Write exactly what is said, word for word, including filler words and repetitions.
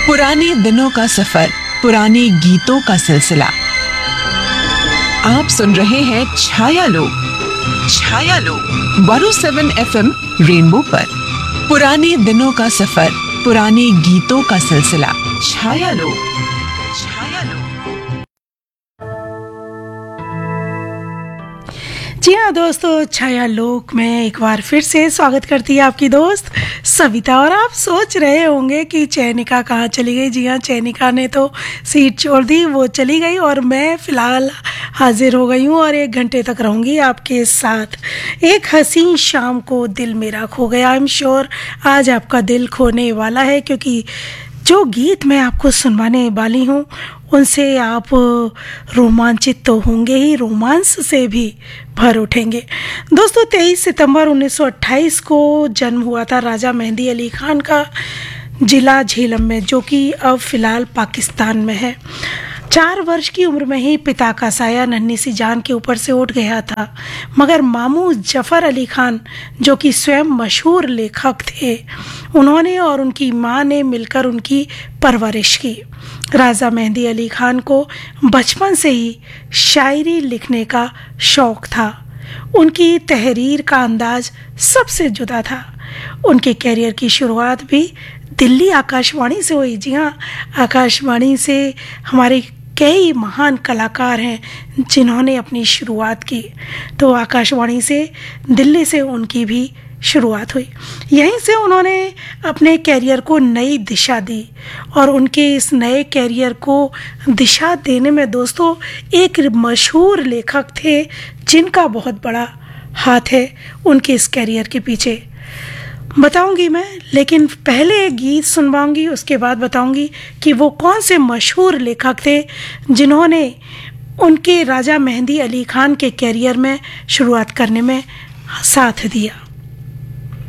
पुराने दिनों का सफर, पुराने गीतों का सिलसिला। आप सुन रहे हैं छाया लोग, छाया लोग one O seven F M rainbow पर। पुराने दिनों का सफर, पुराने गीतों का सिलसिला। छाया लोग, छाया लोग। जी हाँ दोस्तों, छाया लोक में एक बार फिर से स्वागत करती है आपकी दोस्त सविता। और आप सोच रहे होंगे कि चैनिका कहाँ चली गई। जी हाँ, चैनिका ने तो सीट छोड़ दी, वो चली गई और मैं फ़िलहाल हाजिर हो गई हूँ और एक घंटे तक रहूँगी आपके साथ। एक हसीन शाम को दिल मेरा खो गया। आई एम श्योर आज आपका दिल खोने वाला है, क्योंकि जो गीत मैं आपको सुनवाने वाली हूँ उनसे आप रोमांचित तो होंगे ही, रोमांस से भी भर उठेंगे। दोस्तों, तेईस सितंबर उन्नीस सौ अट्ठाईस को जन्म हुआ था राजा मेहंदी अली खान का जिला झेलम में, जो कि अब फ़िलहाल पाकिस्तान में है। चार वर्ष की उम्र में ही पिता का साया नन्ही सी जान के ऊपर से उठ गया था, मगर मामू जफ़र अली खान, जो कि स्वयं मशहूर लेखक थे, उन्होंने और उनकी मां ने मिलकर उनकी परवरिश की। राजा मेहंदी अली खान को बचपन से ही शायरी लिखने का शौक था। उनकी तहरीर का अंदाज सबसे जुदा था। उनके कैरियर की शुरुआत भी दिल्ली आकाशवाणी से हुई। जी हाँ, आकाशवाणी से हमारे कई महान कलाकार हैं जिन्होंने अपनी शुरुआत की, तो आकाशवाणी से, दिल्ली से उनकी भी शुरुआत हुई। यहीं से उन्होंने अपने कैरियर को नई दिशा दी और उनके इस नए कैरियर को दिशा देने में दोस्तों एक मशहूर लेखक थे जिनका बहुत बड़ा हाथ है उनके इस कैरियर के पीछे। बताऊंगी मैं, लेकिन पहले एक गीत सुनवाऊंगी, उसके बाद बताऊंगी कि वो कौन से मशहूर लेखक थे जिन्होंने उनके राजा मेहंदी अली खान के कैरियर में शुरुआत करने में साथ दिया।